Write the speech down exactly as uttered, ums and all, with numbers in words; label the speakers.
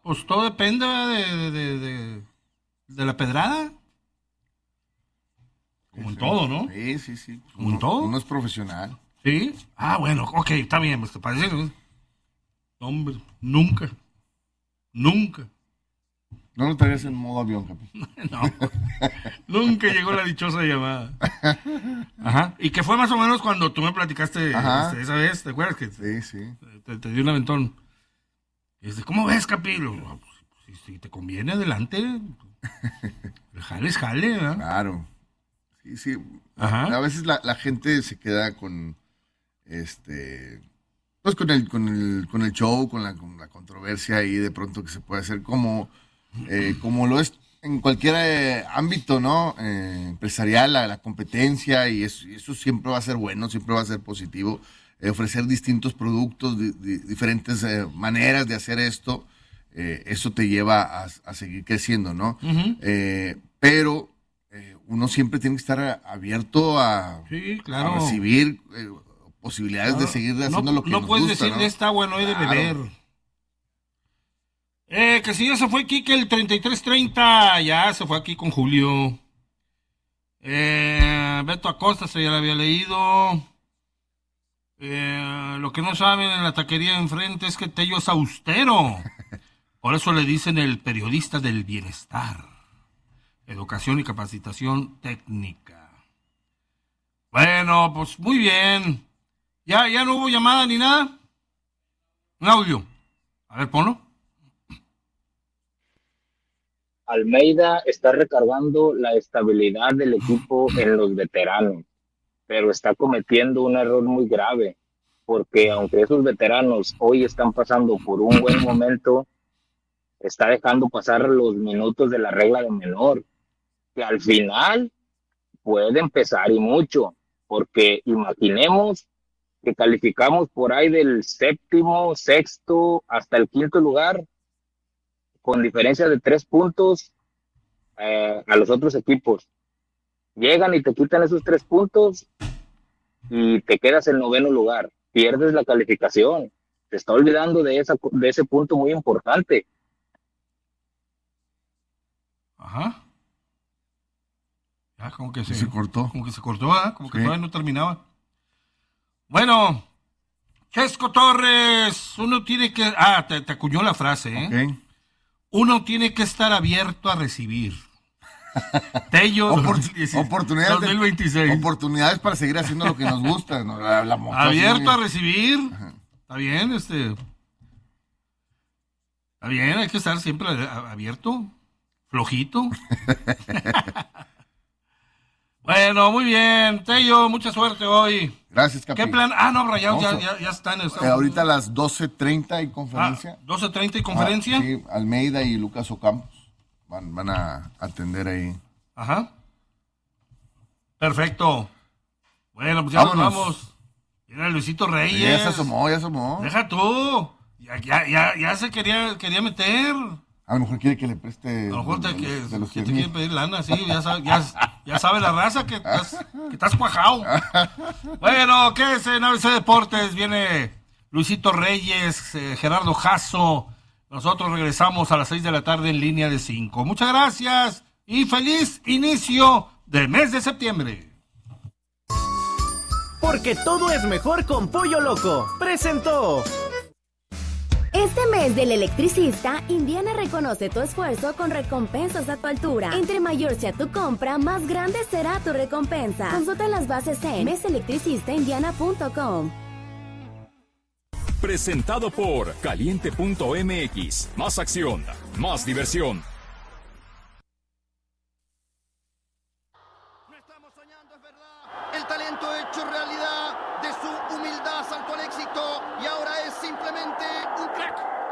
Speaker 1: Pues todo depende de, de, de, de la pedrada. Como
Speaker 2: sí,
Speaker 1: en todo, ¿no?
Speaker 2: Sí, sí, sí.
Speaker 1: Como
Speaker 2: uno,
Speaker 1: en todo.
Speaker 2: Uno es profesional.
Speaker 1: Sí. Ah, bueno, ok, está bien, pues te parece. ¿No? Hombre, nunca. Nunca.
Speaker 2: No lo traías en modo avión, Capi.
Speaker 1: No. Nunca llegó la dichosa llamada. Ajá. Y que fue más o menos cuando tú me platicaste este, esa vez, ¿te acuerdas? Que
Speaker 2: sí, sí.
Speaker 1: Te, te dio un aventón. Este, ¿cómo ves, Capilo? Pues, pues, si, si te conviene, adelante. El jale es jale, ¿verdad?
Speaker 2: Claro. Sí, sí.
Speaker 1: Ajá.
Speaker 2: A veces la, la gente se queda con este pues con el, con el, con el show, con la, con la controversia ahí de pronto que se puede hacer como, eh, como lo es en cualquier eh, ámbito, ¿no? Eh, empresarial, la, la competencia, y eso, y eso siempre va a ser bueno, siempre va a ser positivo. Eh, ofrecer distintos productos, di, di, diferentes eh, maneras de hacer esto, eh, eso te lleva a, a seguir creciendo, ¿no?
Speaker 1: Uh-huh.
Speaker 2: Eh, pero eh, uno siempre tiene que estar abierto a,
Speaker 1: sí, claro.
Speaker 2: a recibir eh, posibilidades claro. de seguir haciendo
Speaker 1: no,
Speaker 2: lo que
Speaker 1: no
Speaker 2: nos
Speaker 1: puedes
Speaker 2: gusta,
Speaker 1: decir
Speaker 2: ¿no?
Speaker 1: está bueno hay
Speaker 2: claro.
Speaker 1: de beber. Eh, que si ya se fue Kike el treinta y tres treinta, ya se fue aquí con Julio. Eh, Beto Acosta se ya lo había leído. Eh, lo que no saben en la taquería de enfrente es que Tello es austero. Por eso le dicen el periodista del bienestar. Educación y capacitación técnica. Bueno, pues muy bien. ¿Ya, ya no hubo llamada ni nada? Un audio. A ver, ponlo.
Speaker 3: Almeida está recargando la estabilidad del equipo en los veteranos, pero está cometiendo un error muy grave, porque aunque esos veteranos hoy están pasando por un buen momento, está dejando pasar los minutos de la regla de menor, que al final puede empezar y mucho, porque imaginemos que calificamos por ahí del séptimo, sexto, hasta el quinto lugar, con diferencia de tres puntos eh, a los otros equipos. Llegan y te quitan esos tres puntos y te quedas en noveno lugar. Pierdes la calificación. Te está olvidando de, esa, de ese punto muy importante.
Speaker 1: Ajá. Ya, como que se,
Speaker 2: se cortó.
Speaker 1: Como que se cortó, ¿eh? Como que
Speaker 2: sí.
Speaker 1: todavía no terminaba. Bueno, Chesco Torres, uno tiene que... Ah, te, te acuñó la frase, ¿eh?
Speaker 2: Okay.
Speaker 1: Uno tiene que estar abierto a recibir. Tello
Speaker 2: Opor- oportunidades
Speaker 1: dos mil veintiséis.
Speaker 2: De, oportunidades para seguir haciendo lo que nos gusta. ¿no? La, la
Speaker 1: abierto a recibir. Ajá. Está bien, este... Está bien, hay que estar siempre abierto. Flojito. Bueno, muy bien. Tello, mucha suerte hoy.
Speaker 2: Gracias, Capi.
Speaker 1: ¿Qué plan? Ah, no, Rayados ya, ya, ya están. están
Speaker 2: eh, ahorita a las doce treinta hay conferencia.
Speaker 1: Ah, doce treinta y conferencia.
Speaker 2: Ah, sí, Almeida y Lucas Ocampos van, van a atender ahí.
Speaker 1: Ajá. Perfecto. Bueno, pues ya Vámonos. nos vamos. Mira, Luisito Reyes.
Speaker 2: Ya se asomó, ya se asomó.
Speaker 1: Deja tú. Ya, ya, ya, ya se quería, quería meter.
Speaker 2: A lo mejor quiere que le preste.
Speaker 1: A lo mejor
Speaker 2: de,
Speaker 1: te,
Speaker 2: de,
Speaker 1: que,
Speaker 2: de los
Speaker 1: que te quiere pedir lana, sí. Ya sabe, ya, ya sabe la raza que estás, que estás cuajado. Bueno, quédese en A B C Deportes. Viene Luisito Reyes, eh, Gerardo Jasso. Nosotros regresamos a las seis de la tarde en línea de cinco. Muchas gracias y feliz inicio del mes de septiembre.
Speaker 4: Porque todo es mejor con Pollo Loco. Presentó.
Speaker 5: Este mes del electricista, Indiana reconoce tu esfuerzo con recompensas a tu altura. Entre mayor sea tu compra, más grande será tu recompensa. Consulta las bases en mes electricista indiana punto com.
Speaker 6: Presentado por Caliente punto M X. Más acción, más diversión.
Speaker 7: No estamos soñando, es verdad. El talento hecho realidad. De su humildad saltó al éxito y ahora es simplemente un crack.